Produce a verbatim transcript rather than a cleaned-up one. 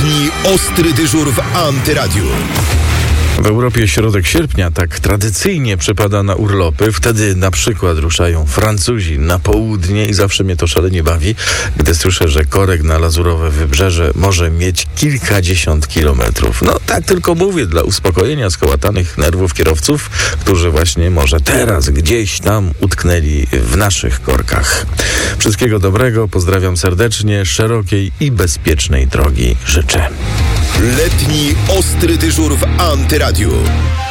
Letni ostry dyżur w Antyradiu. W Europie środek sierpnia tak tradycyjnie przypada na urlopy. Wtedy na przykład ruszają Francuzi na południe i zawsze mnie to szalenie bawi, gdy słyszę, że korek na lazurowe wybrzeże może mieć kilkadziesiąt kilometrów. No tak tylko mówię dla uspokojenia skołatanych nerwów kierowców, którzy właśnie może teraz gdzieś tam utknęli w naszych korkach. Wszystkiego dobrego, pozdrawiam serdecznie, szerokiej i bezpiecznej drogi życzę. Letni ostry dyżur w Antyradiu.